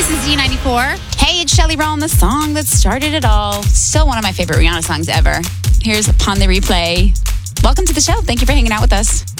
This is D94. Hey, it's Shelley Rowan, the song that started it all. Still one of my favorite Rihanna songs ever. Here's Upon the Replay. Welcome to the show. Thank you for hanging out with us.